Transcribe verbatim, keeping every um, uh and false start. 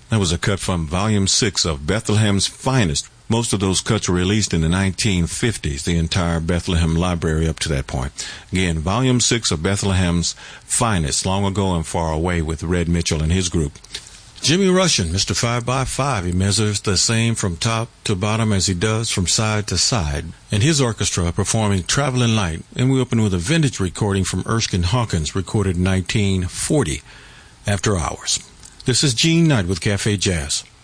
That was a cut from Volume six of Bethlehem's Finest. Most of those cuts were released in the nineteen fifties, the entire Bethlehem library up to that point. Again, Volume six of Bethlehem's Finest, Long Ago and Far Away, with Red Mitchell and his group. Jimmy Rushing, Mister five by five, he measures the same from top to bottom as he does from side to side. And his orchestra performing Traveling Light. And we open with a vintage recording from Erskine Hawkins, recorded in nineteen forty, After Hours. This is Gene Knight with Cafe Jazz.